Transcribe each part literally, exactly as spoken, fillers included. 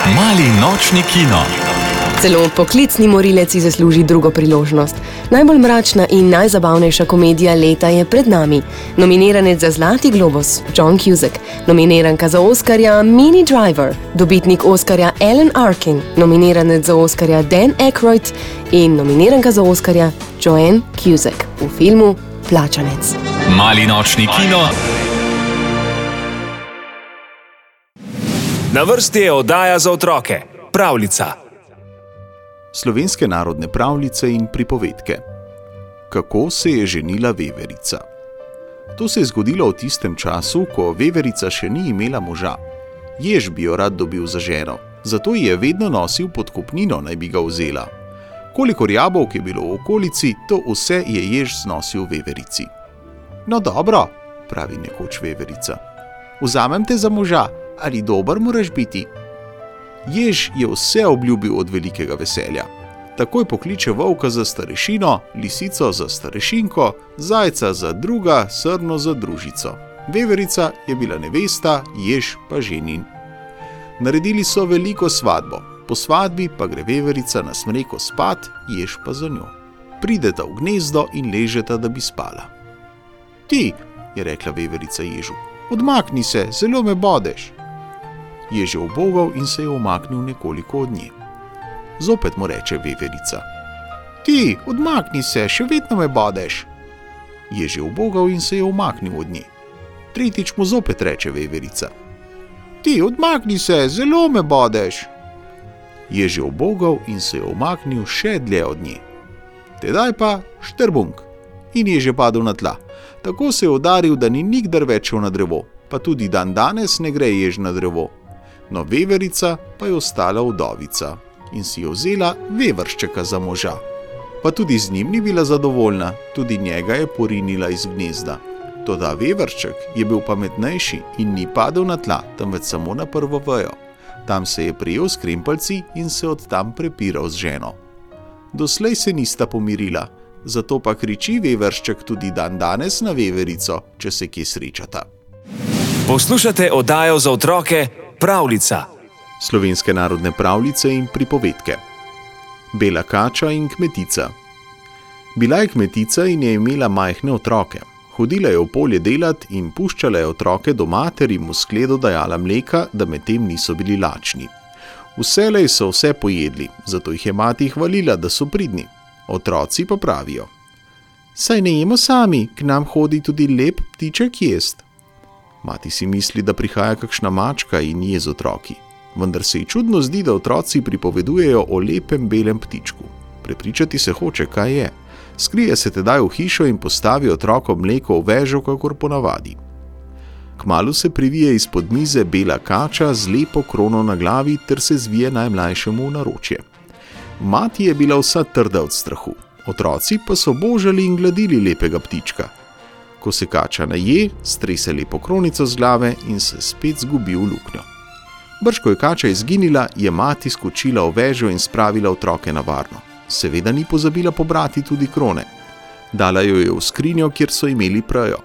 Mali nočni kino. Celo poklicni morilec si zasluži drugo priložnost. Najbolj mračna in najzabavnejša komedija leta je pred nami. Nominiranec za Zlati globus John Cusack, nominiranka za Oskarja Minnie Driver, dobitnik Oskarja Alan Arkin, nominiranec za Oskarja Dan Aykroyd in nominiranka za Oskarja Joanne Cusack v filmu Plačanec. Mali nočni kino. Na vrsti je oddaja za otroke, Pravljica. Slovenske narodne pravljice in pripovedke. Kako se je ženila veverica? To se je zgodilo v tistem času, ko veverica še ni imela moža. Jež bi jo rad dobil za ženo, zato ji je vedno nosil podkupnino, naj bi ga vzela. Kolikor jabolk je bilo v okolici, to vse je jež znosil veverici. No dobro, pravi nekoč veverica. Vzamem te za moža, ali dober moraš biti? Jež je vse obljubil od velikega veselja. Takoj pokliče volka za starešino, lisico za starešinko, zajca za druga, srno za družico. Veverica je bila nevesta, jež pa ženin. Naredili so veliko svadbo. Po svadbi pa gre veverica na smreko spat, jež pa za njo. Prideta v gnezdo in ležeta, da bi spala. Ti, je rekla veverica ježu, odmakni se, zelo me bodeš. Jež je ubogal in se je umaknil nekoliko od nje. Zopet mu reče veverica. Ti, odmakni se, še vedno me bodeš. Jež je ubogal in se je umaknil od nje. Tretjič mu zopet reče veverica. Ti, odmakni se, zelo me bodeš. Jež je ubogal in se je umaknil še dlje od nje. Tedaj pa štrbunk. In jež je padel na tla. Tako se je udaril, da ni nikdar več šel na drevo, pa tudi dan danes ne gre jež na drevo. No veverica pa je ostala vdovica in si je vzela vevrščeka za moža. Pa tudi z njim ni bila zadovoljna, tudi njega je porinila iz gnezda. Toda vevršček je bil pametnejši in ni padel na tla, temveč samo na prvo vejo. Tam se je prijel s krempelci in se od tam prepiral z ženo. Doslej se nista pomirila, zato pa kriči vevršček tudi dan danes na veverico, če se kje srečata. Poslušate oddajo za otroke Pravljica. Slovenske narodne pravljice in pripovedke. Bela kača in kmetica. Bila je kmetica in je imela majhne otroke. Hodila je v polje delat in puščala je otroke doma ter jim v skledo dajala mleka, da medtem niso bili lačni. Vselej so vse pojedli, zato jih je mati hvalila, da so pridni. Otroci pa pravijo. Saj ne jemo sami, k nam hodi tudi lep ptiček jest. Mati si misli, da prihaja kakšna mačka in je z otroki. Vendar se ji čudno zdi, da otroci pripovedujejo o lepem belem ptičku. Prepričati se hoče, kaj je. Skrije se tedaj v hišo in postavi otrokom mleko v vežo, kakor ponavadi. Kmalu se privije izpod mize bela kača z lepo krono na glavi ter se zvije najmlajšemu v naročje. Mati je bila vsa trda od strahu. Otroci pa so božali in gladili lepega ptička. Ko se kača naje, strese lepo kronico z glave in se spet zgubi v luknjo. Brž ko je kača izginila, je mati skočila v vežo in spravila otroke na varno. Seveda ni pozabila pobrati tudi krone. Dala jo je v skrinjo, kjer so imeli prejo.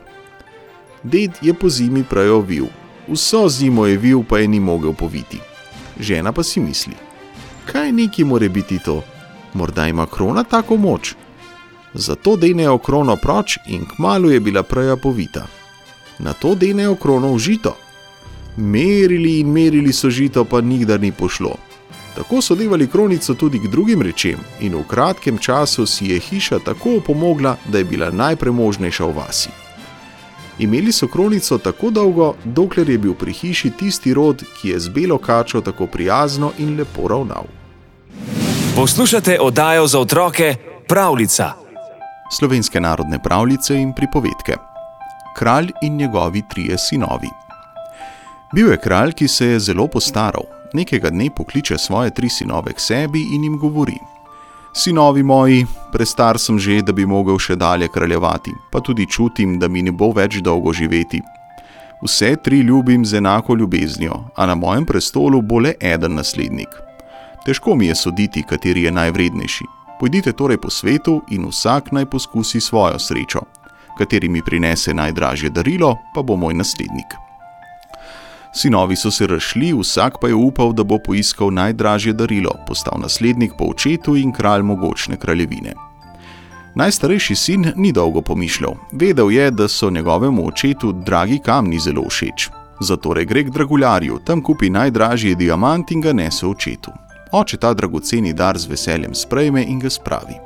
Ded je po zimi prejo vil. Vso zimo je vil, pa je ni mogel poviti. Žena pa si misli. Kaj neki more biti to? Morda ima krona tako moč? Zato denejo krono proč in kmalu je bila preja povita. Na to denejo krono v žito. Merili in merili so žito, pa nikdar ni pošlo. Tako so devali kronico tudi k drugim rečem in v kratkem času si je hiša tako opomogla, da je bila najpremožnejša v vasi. Imeli so kronico tako dolgo, dokler je bil pri hiši tisti rod, ki je z belo kačo tako prijazno in lepo ravnal. Poslušate oddajo za otroke Pravljica. Slovenske narodne pravljice in pripovedke. Kralj in njegovi trije sinovi. Bil je kralj, ki se je zelo postaral. Nekega dne pokliče svoje tri sinove k sebi in jim govori. Sinovi moji, prestar sem že, da bi mogel še dalje kraljevati, pa tudi čutim, da mi ne bo več dolgo živeti. Vse tri ljubim z enako ljubeznijo, a na mojem prestolu bo le eden naslednik. Težko mi je soditi, kateri je najvrednejši. Pojdite torej po svetu in vsak naj poskusi svojo srečo. Kateri mi prinese najdražje darilo, pa bo moj naslednik. Sinovi so se razšli, vsak pa je upal, da bo poiskal najdražje darilo, postal naslednik po očetu in kralj mogočne kraljevine. Najstarejši sin ni dolgo pomišljal. Vedel je, da so njegovemu očetu dragi kamni zelo všeč. Zatorej gre k draguljarju, tam kupi najdražji diamant in ga nese očetu. Oče ta dragoceni dar z veseljem sprejme in ga spravi.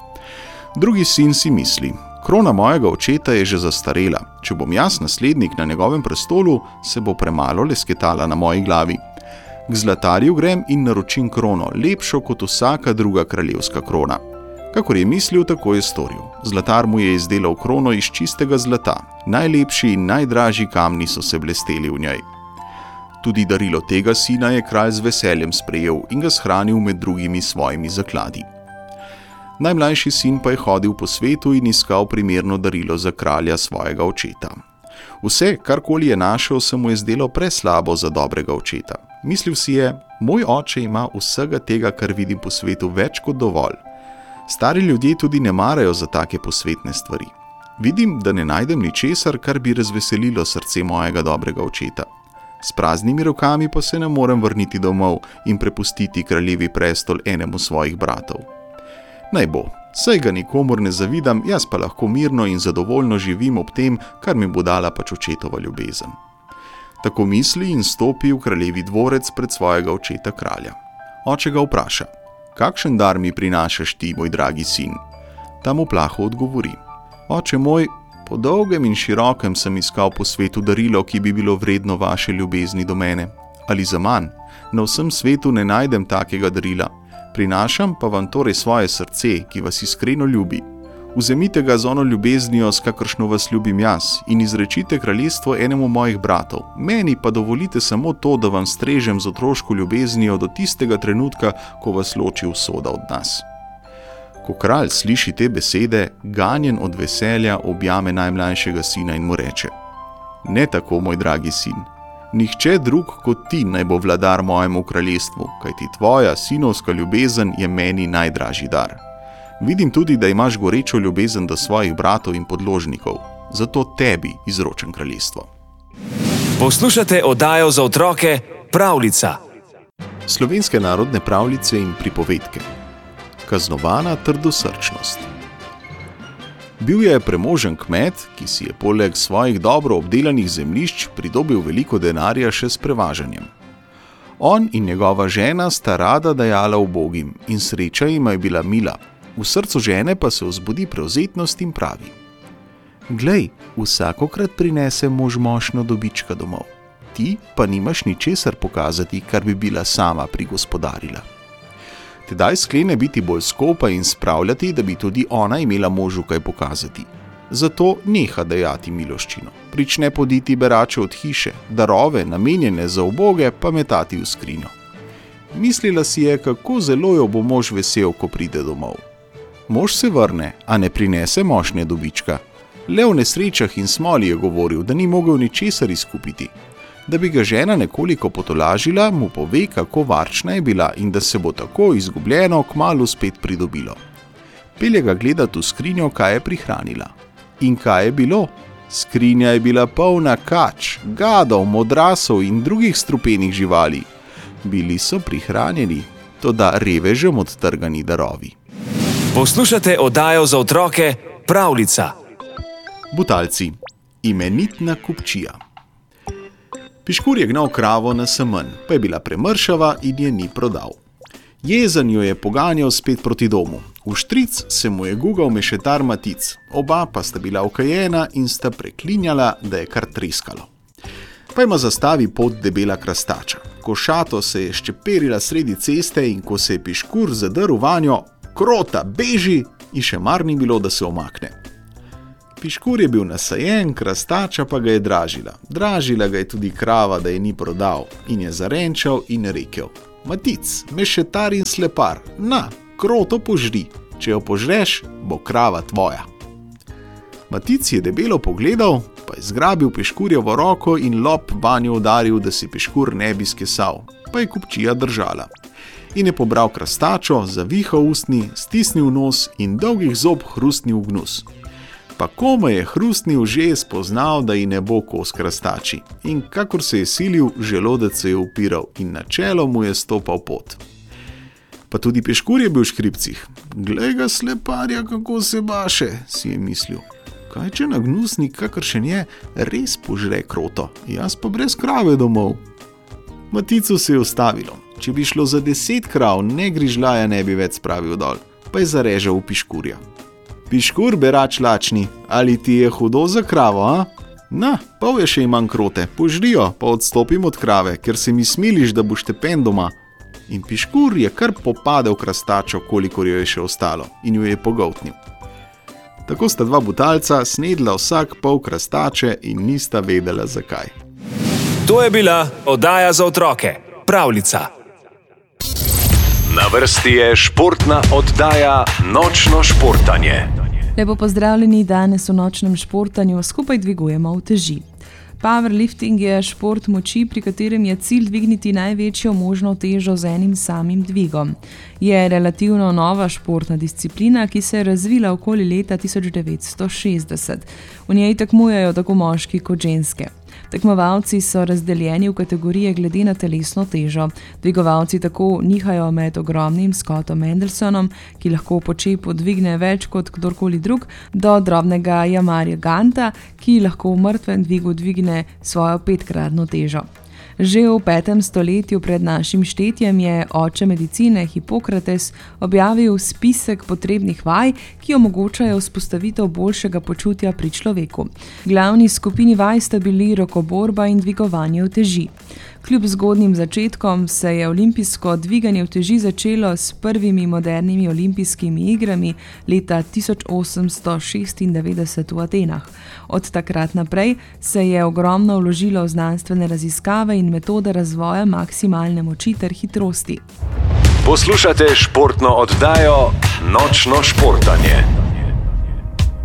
Drugi sin si misli: krona mojega očeta je že zastarela. Če bom jaz naslednik na njegovem prestolu, se bo premalo lesketala na moji glavi. K zlatarju grem in naročim krono, lepšo kot vsaka druga kraljevska krona. Kakor je mislil, tako je storil. Zlatar mu je izdelal krono iz čistega zlata. Najlepši in najdražji kamni so se blesteli v njej. Tudi darilo tega sina je kralj z veseljem sprejel in ga shranil med drugimi svojimi zakladi. Najmlajši sin pa je hodil po svetu in iskal primerno darilo za kralja svojega očeta. Vse, karkoli je našel, se mu je zdelo preslabo za dobrega očeta. Mislil si je: moj oče ima vsega tega, kar vidim po svetu, več kot dovolj. Stari ljudje tudi ne marajo za take posvetne stvari. Vidim, da ne najdem ničesar, kar bi razveselilo srce mojega dobrega očeta. S praznimi rokami pa se ne morem vrniti domov in prepustiti kraljevi prestol enemu svojih bratov. Naj bo, saj ga nikomur ne zavidam, jaz pa lahko mirno in zadovoljno živim ob tem, kar mi bo dala pač očetova ljubezen. Tako misli in stopi v kraljevi dvorec pred svojega očeta kralja. Oče ga vpraša: kakšen dar mi prinašaš ti, moj dragi sin? Ta mu plaho odgovori: oče moj, po dolgem in širokem sem iskal po svetu darilo, ki bi bilo vredno vaše ljubezni do mene. Ali za manj? Na vsem svetu ne najdem takega darila. Prinašam pa vam torej svoje srce, ki vas iskreno ljubi. Vzemite ga z ono ljubeznijo, s kakršno vas ljubim jaz, in izrečite kraljestvo enemu mojih bratov. Meni pa dovolite samo to, da vam strežem z otroško ljubeznijo do tistega trenutka, ko vas loči usoda od nas. Ko kralj sliši te besede, ganjen od veselja objame najmlajšega sina in mu reče: ne tako, moj dragi sin. Nihče drug kot ti naj bo vladar mojemu kraljestvu, kajti tvoja sinovska ljubezen je meni najdražji dar. Vidim tudi, da imaš gorečo ljubezen do svojih bratov in podložnikov, zato tebi izročam kraljestvo. Poslušate oddajo za otroke Pravljica. Slovenske narodne pravljice in pripovedke. Kaznovana trdosrčnost. Bil je premožen kmet, ki si je poleg svojih dobro obdelanih zemljišč pridobil veliko denarja še s prevažanjem. On in njegova žena sta rada dajala ubogim in sreča jima je bila mila. V srcu žene pa se vzbudi prevzetnost in pravi: glej, vsakokrat prinese mož mošnjo dobička domov. Ti pa nimaš ničesar pokazati, kar bi bila sama prigospodarila. Tedaj sklene biti bolj skopa in spravljati, da bi tudi ona imela možu kaj pokazati. Zato neha dajati miloščino, prične poditi berače od hiše, darove, namenjene za uboge, pa metati v skrinjo. Mislila si je, kako zelo jo bo mož vesel, ko pride domov. Mož se vrne, a ne prinese mošnje dobička. Le o nesrečah in smoli je govoril, da ni mogel ničesar izkupiti. Da bi ga žena nekoliko potolažila, mu pove, kako varčna je bila in da se bo tako izgubljeno kmalu spet pridobilo. Pelje ga gledat v skrinjo, kaj je prihranila. In kaj je bilo? Skrinja je bila polna kač, gadov, modrasov in drugih strupenih živali. Bili so prihranjeni, toda revežem odtrgani darovi. Poslušate oddajo za otroke Pravljica. Butalci. Imenitna kupčija. Piškur je gnal kravo na semenj, pa je bila premršava in je ni prodal. Jezen jo je poganjal spet proti domu. V štric se mu je gugal mešetar Matic, oba pa sta bila okajena in sta preklinjala, da je kar treskalo. Pa ima zastavi pot debela krastača. Košato se je ščeperila sredi ceste in ko se je Piškur zadrl vanjo: krota, beži, in še mar ni bilo, da se omakne. Piškur je bil nasajen, krastača pa ga je dražila. Dražila ga je tudi krava, da je ni prodal, in je zarenčal in rekel: Matic, mešetar in slepar, na, kroto požri, če jo požreš, bo krava tvoja. Matic je debelo pogledal, pa je zgrabil Piškurjevo roko in lop vanjo udaril, da se Piškur ne bi skesal, pa je kupčija držala. In je pobral krastačo, zavihal ustni, stisnil nos in dolgih zob hrustnil v gnus. pa komaj je hrustnil, že je spoznal, da ji ne bo kos krastači. In kakor se je silil, želodec se je upiral in na čelo mu je stopal pot. Pa tudi Peškur je bil v škripcih. Glej ga sleparja, kako se baše, si je mislil. Kaj če nagnusnik, kakršen je, res požre kroto, jaz pa brez krave domov. Matico se je ustavilo. Če bi šlo za deset krav, ne grižljaja ne bi več spravil dol, pa je zarežal v Piškurja. Piškur, berač lačni, ali ti je hudo za kravo, a? Na, pol je še imam krote, požrijo, pa odstopim od krave, ker se mi smiliš, da boš tepen doma. In Piškur je kar popadel krastačo, kolikor jo je še ostalo, in jo je pogoltnil. Tako sta dva butalca snedla vsak pol krastače in nista vedela zakaj. To je bila oddaja za otroke, Pravljica. Na vrsti je športna oddaja Nočno športanje. Lepo pozdravljeni, danes v nočnem športanju skupaj dvigujemo uteži. Powerlifting je šport moči, pri katerem je cilj dvigniti največjo možno težo z enim samim dvigom. Je relativno nova športna disciplina, ki se je razvila okoli leta tisoč devetsto šestdeset. V njej tekmujejo tako moški kot ženske. Tekmovalci so razdeljeni v kategorije glede na telesno težo. Dvigovalci tako nihajo med ogromnim Scottom Andersonom, ki lahko po čepu dvigne več kot kdorkoli drug, do drobnega Jamarja Ganta, ki lahko v mrtvem dvigu dvigne svojo petkratno težo. Že v petem stoletju pred našim štetjem je oče medicine Hipokrates objavil spisek potrebnih vaj, ki omogočajo vzpostavitev boljšega počutja pri človeku. Glavni skupini vaj sta bili rokoborba in dvigovanje uteži. Kljub zgodnim začetkom se je olimpijsko dviganje uteži začelo s prvimi modernimi olimpijskimi igrami leta tisoč osemsto šestindevetdeset v Atenah. Od takrat naprej se je ogromno vložilo v znanstvene raziskave in metode razvoja maksimalne moči ter hitrosti. Poslušate športno oddajo Nočno športanje.